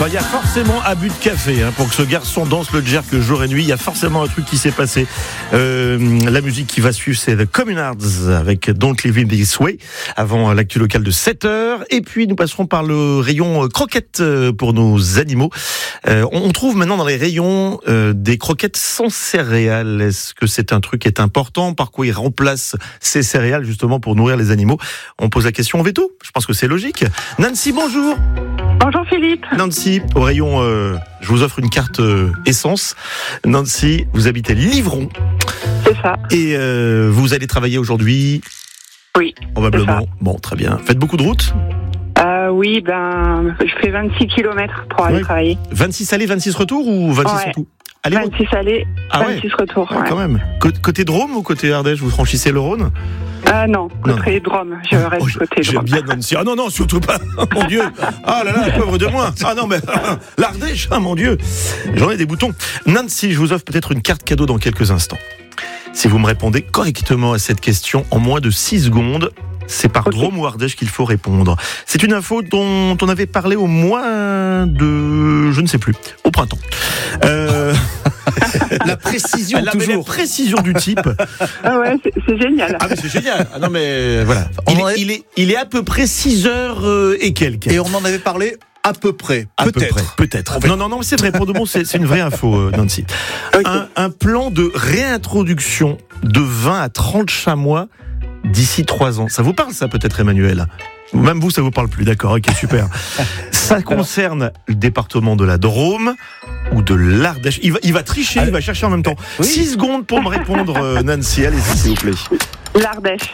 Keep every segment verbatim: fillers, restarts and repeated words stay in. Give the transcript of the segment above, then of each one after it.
Bon, il y a forcément abus de café hein, pour que ce garçon danse le jerk jour et nuit. Il y a forcément un truc qui s'est passé. Euh, la musique qui va suivre, c'est The Communards avec Don't Live in This Way avant l'actu locale de sept heures. Et puis nous passerons par le rayon croquettes pour nos animaux. Euh, on trouve maintenant dans les rayons euh, des croquettes sans céréales. Est-ce que c'est un truc qui est important? Par quoi ils remplacent ces céréales justement pour nourrir les animaux? On pose la question au veto. Je pense que c'est logique. Nancy, bonjour. Bonjour Philippe. Nancy, au rayon, euh, je vous offre une carte euh, essence. Nancy, vous habitez Livron. C'est ça. Et euh, vous allez travailler aujourd'hui? Oui. Probablement. Bon, très bien. Faites beaucoup de route? euh, Oui, ben, je fais vingt-six kilomètres pour aller ouais. travailler. vingt-six allées, vingt-six retours ou vingt-six ouais. retours? Allez, vingt-six allées, ah vingt-six ouais. retours. Ouais, ouais. Quand même. Côté Drôme ou côté Ardèche, vous franchissez le Rhône? Ah euh, non, côté Drôme, je reste oh, côté Drôme. J'aime bien Nancy. Ah non, non, surtout pas. Oh, mon Dieu. Ah là là, pauvre de moi. Ah non, mais l'Ardèche, ah mon Dieu. J'en ai des boutons. Nancy, je vous offre peut-être une carte cadeau dans quelques instants. Si vous me répondez correctement à cette question en moins de six secondes, c'est par okay. Drôme ou Ardèche qu'il faut répondre. C'est une info dont on avait parlé au mois de... je ne sais plus, au printemps. Euh... La précision, Elle toujours. La précision du type. Ah ouais, c'est, c'est génial. Ah mais c'est génial. Ah non mais voilà. Il, est, il, est, il est à peu près six heures euh, et quelques. Et on en avait parlé à peu près. À peut-être. Peu près, peut-être. Non, non, non, c'est vrai. Pour de bon, c'est, c'est une vraie info, euh, Nancy. Okay. Un, un plan de réintroduction de vingt à trente chamois d'ici trois ans. Ça vous parle, ça, peut-être, Emmanuel? Même vous, ça vous parle plus. D'accord, ok, super. Ça concerne le département de la Drôme ou de l'Ardèche. Il va, il va tricher, ah, il va chercher en même temps. Oui. Six secondes pour me répondre, euh, Nancy. Allez-y, s'il vous plaît. L'Ardèche.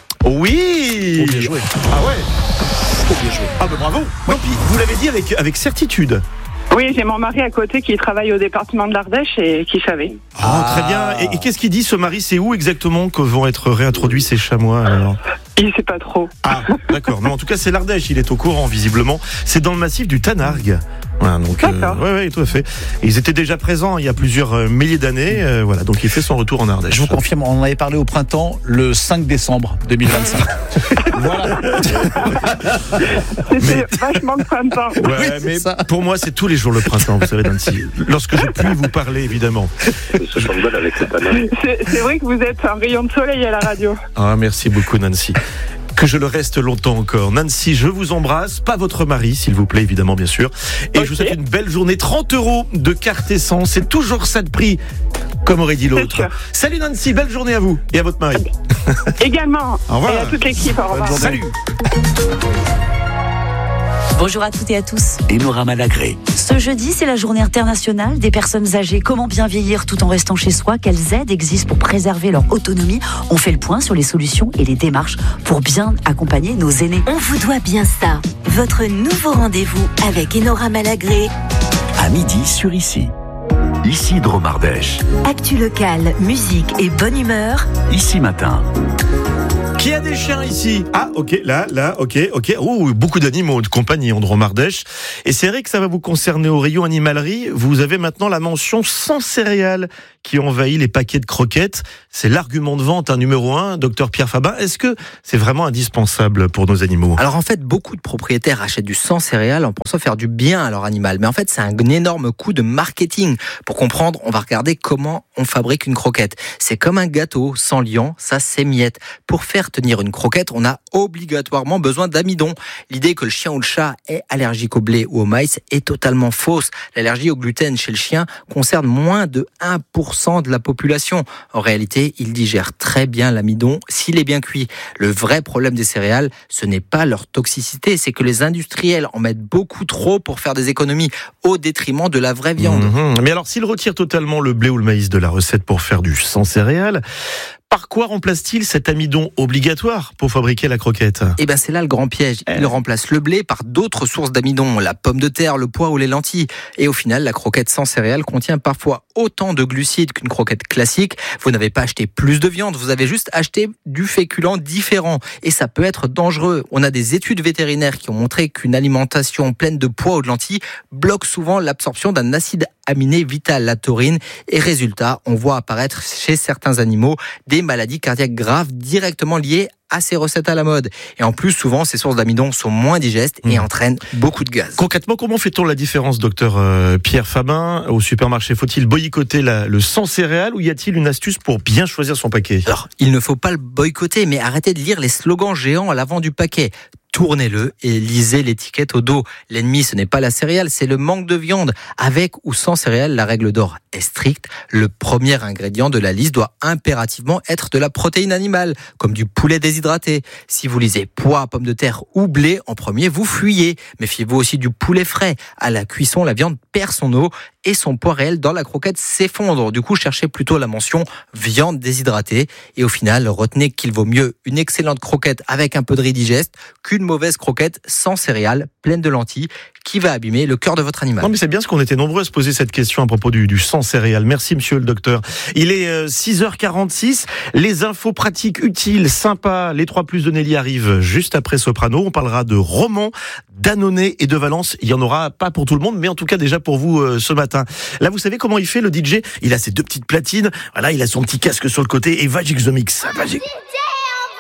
Oui. Oh, bien joué. Ah ouais. Oh, bien joué. Ah bah bravo. Oui. Puis, vous l'avez dit avec, avec certitude. Oui, j'ai mon mari à côté qui travaille au département de l'Ardèche et qui savait. Ah, ah. Très bien. Et, et qu'est-ce qu'il dit, ce mari? C'est où exactement que vont être réintroduits ces chamois alors? Il ne sait pas trop. Ah, d'accord. Non, en tout cas, c'est l'Ardèche. Il est au courant, visiblement. C'est dans le massif du Tanargue. Voilà, donc, d'accord. Euh, ouais, ouais, tout à fait. Ils étaient déjà présents il y a plusieurs euh, milliers d'années. Euh, voilà, donc il fait son retour en Ardèche. Je vous confirme, on en avait parlé au printemps, le cinq décembre deux mille vingt-cinq. Voilà. C'était mais... vachement de printemps. Ouais, oui, mais ça. Pour moi, c'est tous les jours le printemps, vous savez, Nancy. Lorsque je puis vous parler, évidemment. C'est, c'est vrai que vous êtes un rayon de soleil à la radio. Ah, merci beaucoup, Nancy. Que je le reste longtemps encore. Nancy, je vous embrasse. Pas votre mari, s'il vous plaît, évidemment, bien sûr. Et okay. je vous souhaite une belle journée. trente euros de carte essence. C'est toujours ça de prix, comme aurait dit l'autre. Salut Nancy, belle journée à vous et à votre mari. Également. Au revoir. Et à toute l'équipe. Au revoir. Salut. Bonjour à toutes et à tous. Enora Malagré. Ce jeudi, c'est la journée internationale des personnes âgées. Comment bien vieillir tout en restant chez soi? Quelles aides existent pour préserver leur autonomie? On fait le point sur les solutions et les démarches pour bien accompagner nos aînés. On vous doit bien ça. Votre nouveau rendez-vous avec Enora Malagré. À midi sur Ici. Ici Drôme Ardèche. Actu locale, musique et bonne humeur. Ici Matin. Qui a des chiens ici? Ah, ok, là, là, ok, ok. Oh, beaucoup d'animaux de compagnie en Drôme Ardèche. Et c'est vrai que ça va vous concerner au rayon animalerie. Vous avez maintenant la mention sans céréales qui envahit les paquets de croquettes. C'est l'argument de vente, un numéro un, docteur Pierre Fabin. Est-ce que c'est vraiment indispensable pour nos animaux? Alors en fait, beaucoup de propriétaires achètent du sans céréales en pensant faire du bien à leur animal. Mais en fait, c'est un énorme coup de marketing. Pour comprendre, on va regarder comment on fabrique une croquette. C'est comme un gâteau, sans liant, ça s'émiette. Pour faire tenir une croquette, on a obligatoirement besoin d'amidon. L'idée que le chien ou le chat est allergique au blé ou au maïs est totalement fausse. L'allergie au gluten chez le chien concerne moins de un pour cent de la population. En réalité, il digère très bien l'amidon s'il est bien cuit. Le vrai problème des céréales, ce n'est pas leur toxicité, c'est que les industriels en mettent beaucoup trop pour faire des économies au détriment de la vraie viande. Mmh. Mais alors, s'ils retirent totalement le blé ou le maïs de la recette pour faire du sans céréales, par quoi remplace-t-il cet amidon obligatoire pour fabriquer la croquette? Eh ben c'est là le grand piège. Il remplace le blé par d'autres sources d'amidon, la pomme de terre, le pois ou les lentilles. Et au final, la croquette sans céréales contient parfois autant de glucides qu'une croquette classique. Vous n'avez pas acheté plus de viande, vous avez juste acheté du féculent différent. Et ça peut être dangereux. On a des études vétérinaires qui ont montré qu'une alimentation pleine de pois ou de lentilles bloque souvent l'absorption d'un acide aminé vital, la taurine. Et résultat, on voit apparaître chez certains animaux des des maladies cardiaques graves directement liées à ces recettes à la mode. Et en plus, souvent, ces sources d'amidon sont moins digestes et mmh. entraînent beaucoup de gaz. Concrètement, comment fait-on la différence, docteur euh, Pierre Fabin? Au supermarché, faut-il boycotter la, le sans céréales ou y a-t-il une astuce pour bien choisir son paquet? Alors, il ne faut pas le boycotter, mais arrêtez de lire les slogans géants à l'avant du paquet. Tournez-le et lisez l'étiquette au dos. L'ennemi, ce n'est pas la céréale, c'est le manque de viande. Avec ou sans céréales, la règle d'or est stricte. Le premier ingrédient de la liste doit impérativement être de la protéine animale, comme du poulet déshydraté. Si vous lisez pois, pommes de terre ou blé en premier, vous fuyez. Méfiez-vous aussi du poulet frais. À la cuisson, la viande perd son eau et son poids réel dans la croquette s'effondre. Du coup, cherchez plutôt la mention viande déshydratée. Et au final, retenez qu'il vaut mieux une excellente croquette avec un peu de riz digeste qu'une mauvaise croquette sans céréales, pleine de lentilles, qui va abîmer le cœur de votre animal. Non, mais c'est bien, parce qu'on était nombreux à se poser cette question à propos du, du sans céréales. Merci, monsieur le docteur. Il est euh, six heures quarante-six. Les infos pratiques, utiles, sympas. Les trois plus de Nelly arrivent juste après Soprano. On parlera de Romans, d'Annonay et de Valence. Il y en aura pas pour tout le monde, mais en tout cas déjà pour vous euh, ce matin. Là, vous savez comment il fait, le D J? Il a ses deux petites platines. Voilà, il a son petit casque sur le côté et Vagic The Mix. Vagic.